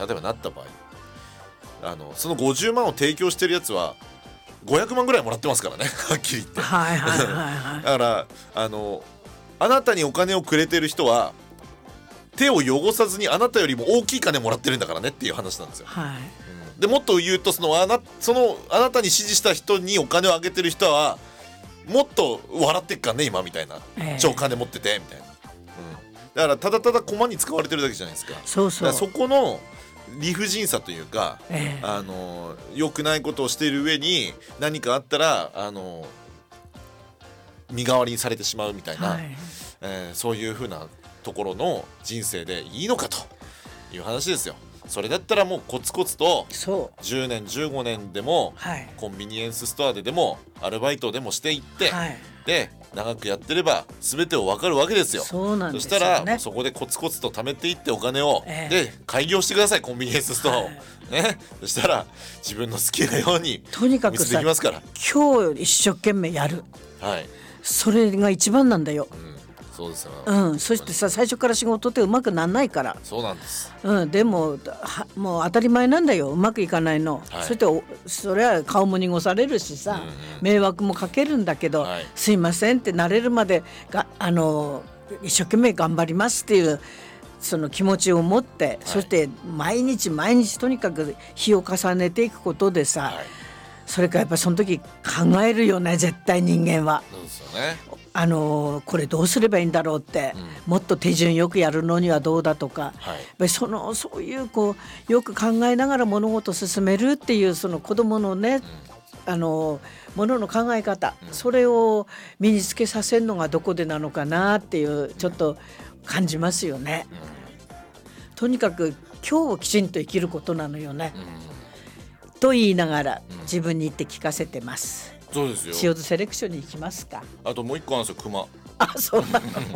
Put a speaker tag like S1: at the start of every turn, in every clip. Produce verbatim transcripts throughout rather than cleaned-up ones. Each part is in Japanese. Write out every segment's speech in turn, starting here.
S1: 例えばなった場合、あのそのごじゅうまんを提供してるやつはごひゃくまんぐらいもらってますからねはっきり言って。
S2: はいはいはいはい。
S1: だからあのあなたにお金をくれてる人は手を汚さずにあなたよりも大きい金もらってるんだからねっていう話なんですよ。
S2: はい。
S1: うん、でもっと言うとそのあなそのあなたに指示した人にお金をあげてる人はもっと笑ってっからね今みたいな、
S2: えー、
S1: 超金持っててみたいな、うん、だからただただ駒に使われてるだけじゃないですか。
S2: そうそう。
S1: だからそこの理不尽さというか、
S2: えー、
S1: あの良くないことをしている上に何かあったらあの身代わりにされてしまうみたいな、はい、えー、そういう風なところの人生でいいのかという話ですよ。それだったらもうコツコツとじゅうねんじゅうごねんでも、はい、コンビニエンスストアででもアルバイトでもしていって、はい、で長くやってれば全てを分かるわけですよ。
S2: そうなんですよね。
S1: そしたらそこでコツコツと貯めていってお金を、えー、で開業してくださいコンビニエンスストアを、はい、ね、そしたら自分の好きなように
S2: とにかくさ
S1: ますから
S2: 今日一生懸命やる、はい、それが一番なんだよ、うん、
S1: そうですよ、
S2: うん、そしてさ最初から仕事ってうまくなんないから。
S1: そうなんです、
S2: うん、でももう当たり前なんだようまくいかないの、はい、そしてそれは顔も濁されるしさ、うんうん、迷惑もかけるんだけど、はい、すいませんって慣れるまでがあの一生懸命頑張りますっていうその気持ちを持って、はい、そして毎日毎日とにかく日を重ねていくことでさ、はい、それからやっぱその時考えるよね絶対人間は。
S1: そうですよね。
S2: あのこれどうすればいいんだろうって、うん、もっと手順よくやるのにはどうだとか、はい、やっぱりそのそういうこうよく考えながら物事を進めるっていうその子どものね、うん、あのものの考え方、うん、それを身につけさせるのがどこでなのかなっていうちょっと感じますよね、うん、とにかく今日をきちんと生きることなのよね、うん、と言いながら自分に言って聞かせてます。
S1: そうですよ。
S2: 塩津セレクションに行きますか。
S1: あともう一個あるんですよ、熊。
S2: あ、そうなの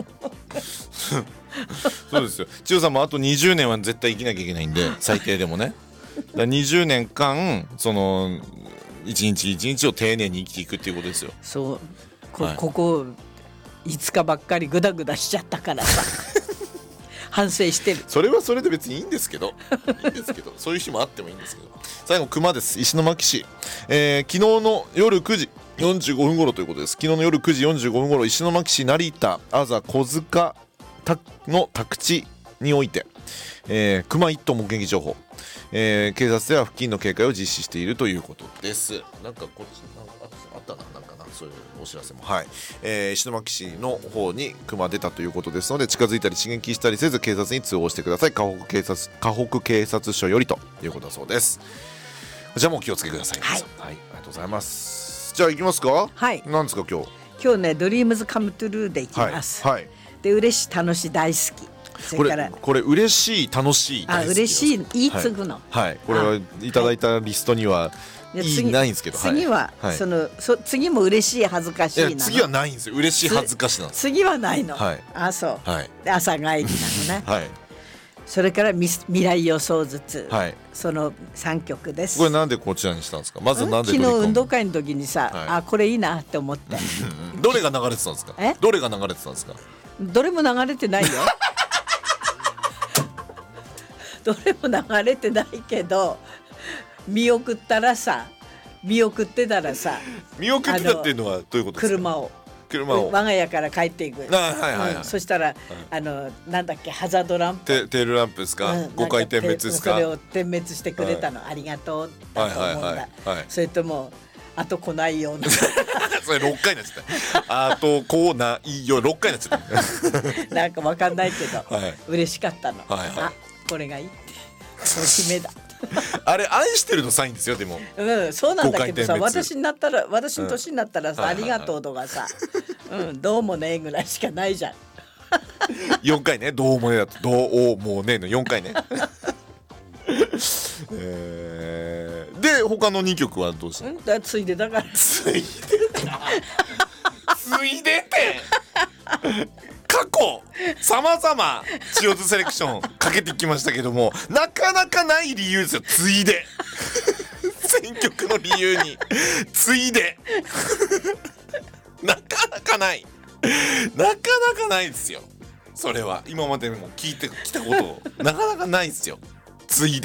S1: そうですよ。千代さんもあとにじゅうねんは絶対生きなきゃいけないんで最低でもねだにじゅうねんかんその一日一日を丁寧に生きていくっていうことですよ。
S2: そうこ、はい、ここいつかばっかりグダグダしちゃったからさ反省してる。
S1: それはそれで別にいいんですけどいいんですけどそういう日もあってもいいんですけど。最後熊です。石巻市、えー、昨日の夜くじよんじゅうごふん頃ということです。昨日の夜くじよんじゅうごふん頃石巻市成田あざ小塚の宅地において、えー、熊一頭目撃情報、えー、警察では付近の警戒を実施しているということです。なんかこっちなんかあったななんかなそういうお知らせも、はい、えー、石巻市の方に熊出たということですので近づいたり刺激したりせず警察に通報してください。河北警察河北警察署よりということだそうです。じゃあもう気をつけください。はい、はい、ありがとうございます。じゃあ行きますか。
S2: はい。
S1: なんですか今日。
S2: 今日ねドリームズカムトゥルーで行きます。はい。はい、で嬉しい楽しい大好き。
S1: これこれ嬉しい楽しい大好き。
S2: あ嬉しい言い継ぐの。
S1: はい。はい、これはいただいたリストには。いいないんですけど
S2: 次は、はい、そのそ次も嬉しい恥ずかしいなの。
S1: 次はないんですよ。嬉しい恥ずかしいなんです。
S2: 次はないの。
S1: はい、
S2: あそう、
S1: はい、
S2: で朝帰りなのね。はい、それから未来予想図、はい、そのさんきょくです。
S1: これなんでこちらにしたんですか。まずなんで
S2: 昨日運動会の時にさ、はい、あこれいいなって思って
S1: どれが流れてたんですか。えどれが流れてたんですか。
S2: どれも流れてないよどれも流れてないけど見送ったらさ見送ってたらさ
S1: 見送ってたっていうのはどういうことですか。
S2: 車を
S1: 車を
S2: 我が家から帰っていく。
S1: あ、はいはいはいうん、
S2: そしたら、はい、あのなんだっけハザードランプ
S1: テ, テールランプですか、うん、ごかい点滅ですか。
S2: それを点滅してくれたの、はい、ありがとうだと思うんだ、はいはいはい、それともあと来ないような
S1: それろっかいになっちゃったあと来ないよろっかいになっちゃった
S2: なんかわかんないけど、はい、嬉しかったの、
S1: はいはい、
S2: あこれがいいってその決めだ
S1: あれ愛してるのサインですよ。でも、
S2: うん、そうなんだけどさ私になったら私の年になったらさ、うん、ありがとうとかさ、うん、どうもねぐらいしかないじゃん
S1: よんかいねどうもねだとどうもねのよんかいねえー、で他のにきょくはどうしたの。
S2: だついでだから
S1: ついでついでって過去さまざま千代津セレクションかけてきましたけどもなかなかない理由ですよ。ついで選曲の理由についでなかなかないなかなかないですよ。それは今までも聞いてきたことなかなかないですよ。ついで